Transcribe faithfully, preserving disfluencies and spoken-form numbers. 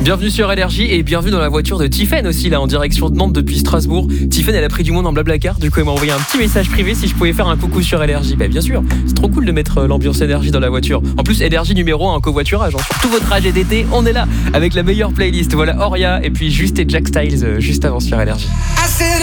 Bienvenue sur Énergie et bienvenue dans la voiture de Tiffen aussi, là en direction de Nantes depuis Strasbourg. Tiffen, elle a pris du monde en Blablacar, du coup elle m'a envoyé un petit message privé si je pouvais faire un coucou sur Énergie. Bah bien sûr, c'est trop cool de mettre l'ambiance Énergie dans la voiture. En plus, Énergie numéro un en covoiturage, hein. Sur tout votre trajet d'été, on est là avec la meilleure playlist. Voilà Oria et puis Juste et Jack Styles euh, juste avant sur Énergie.